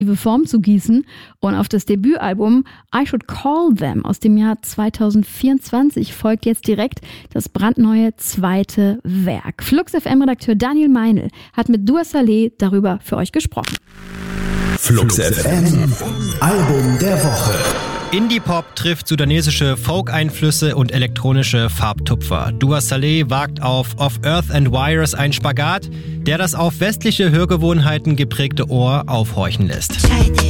Form zu gießen. Und auf das Debütalbum I Should Call Them aus dem Jahr 2024 folgt jetzt direkt das brandneue zweite Werk. Flux FM-Redakteur Daniel Meinl hat mit Dua Saleh darüber für euch gesprochen. Flux FM Album der Woche. Indie-Pop trifft sudanesische Folk-Einflüsse und elektronische Farbtupfer. Dua Saleh wagt auf Of Earth and Wires einen Spagat, der das auf westliche Hörgewohnheiten geprägte Ohr aufhorchen lässt.